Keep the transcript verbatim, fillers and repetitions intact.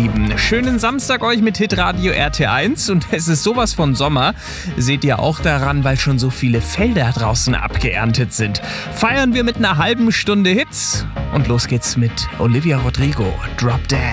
sieben. Schönen Samstag euch mit Hitradio R T eins und es ist sowas von Sommer. Seht ihr auch daran, weil schon so viele Felder draußen abgeerntet sind. Feiern wir mit einer halben Stunde Hits und los geht's mit Olivia Rodrigo, Drop Dead.